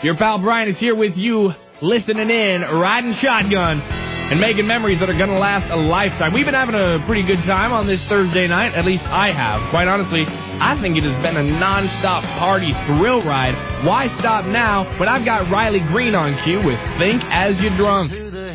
Your pal Brian is here with you, listening in, riding shotgun, and making memories that are going to last a lifetime. We've been having a pretty good time on this Thursday night. At least I have. Quite honestly, I think it has been a non-stop party thrill ride. Why stop now when I've got Riley Green on cue with Think As You're Drunk?